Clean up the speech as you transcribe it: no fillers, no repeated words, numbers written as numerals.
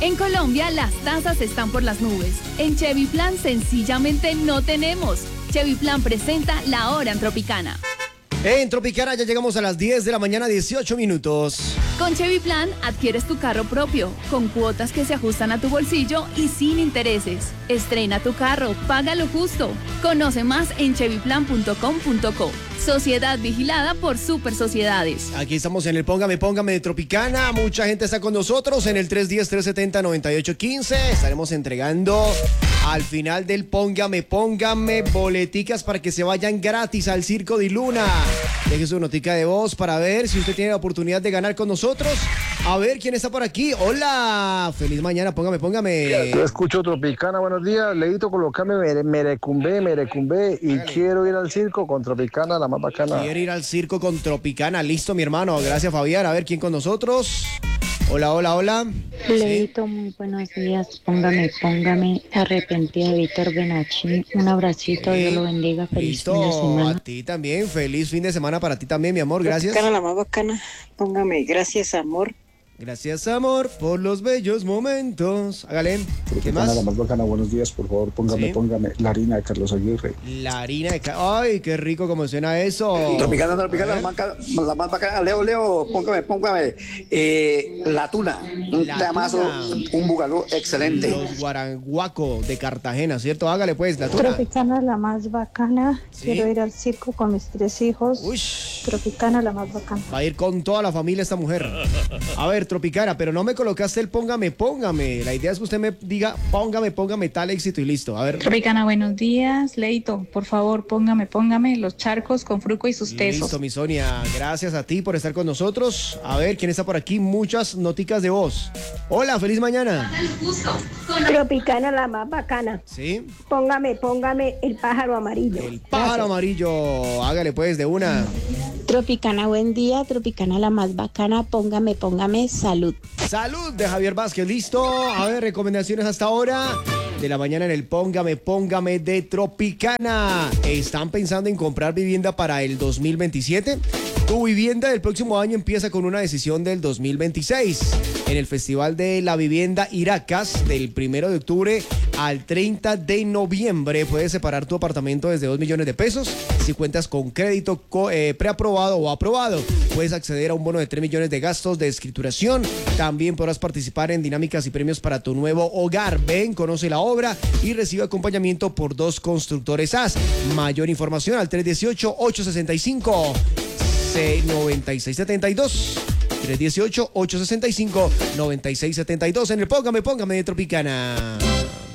En Colombia las tasas están por las nubes. En Chevy Plan sencillamente no tenemos. Chevy Plan presenta La Hora en Tropicana. En Tropicana ya llegamos a las 10 de la mañana, 18 minutos. Con Chevy Plan adquieres tu carro propio, con cuotas que se ajustan a tu bolsillo y sin intereses. Estrena tu carro, paga lo justo. Conoce más en chevyplan.com.co. Sociedad vigilada por Super Sociedades. Aquí estamos en el Póngame de Tropicana. Mucha gente está con nosotros en el 310-370-9815. Estaremos entregando al final del Póngame boleticas para que se vayan gratis al Circo de Luna. Deje su notica de voz para ver si usted tiene la oportunidad de ganar con nosotros. A ver quién está por aquí. Hola, feliz mañana, póngame. Yo escucho Tropicana, buenos días. Leito, colocame Merecumbe y quiero ir al circo con Tropicana, la más bacana. Quiero ir al circo con Tropicana. Listo, mi hermano. Gracias, Fabián. A ver quién con nosotros. Hola. Leito, muy buenos días. Póngame. Arrepentida de Víctor Benachi. Un abracito, Dios lo bendiga. Feliz fin de semana. A ti también. Feliz fin de semana para ti también, mi amor. Gracias. Tropicana, la más bacana. Póngame, gracias, amor. Gracias, amor, por los bellos momentos. Hágale. ¿Qué Tropicana, más? la más bacana, buenos días, por favor, póngame, la harina de Carlos Aguirre. La harina de Ay, qué rico como suena eso. Tropicana, la más bacana. Leo, póngame. La tuna, un temazo, un bugalú excelente. Los guaranguaco de Cartagena, ¿cierto? Hágale pues, la tuna. Tropicana, la más bacana. ¿Sí? Quiero ir al circo con mis 3 hijos. Ush. Tropicana, la más bacana. Va a ir con toda la familia esta mujer. A ver, Tropicana, pero no me colocaste el póngame. La idea es que usted me diga póngame tal éxito y listo. A ver. Tropicana, buenos días. Leito, por favor, póngame los charcos con Fruco y sus tesos. Listo, mi Sonia. Gracias a ti por estar con nosotros. A ver, ¿quién está por aquí? Muchas noticas de voz. Hola, feliz mañana. Tropicana, la más bacana. ¿Sí? Póngame el pájaro amarillo. El pájaro amarillo. Hágale pues, de una. Tropicana, buen día. Tropicana, la más bacana. Póngame, salud. Salud de Javier Vázquez, listo. A ver, recomendaciones hasta ahora de la mañana en el Póngame de Tropicana. ¿Están pensando en comprar vivienda para el 2027? Tu vivienda del próximo año empieza con una decisión del 2026. En el Festival de la Vivienda Iracas, del 1 de octubre al 30 de noviembre, puedes separar tu apartamento desde 2 millones de pesos. Si cuentas con crédito preaprobado o aprobado, puedes acceder a un bono de 3 millones de gastos de escrituración. También podrás participar en dinámicas y premios para tu nuevo hogar. Ven, conoce la obra y recibe acompañamiento por 2 constructores AS. Mayor información al 318-865-9672. 318-865-9672 en el Póngame de Tropicana.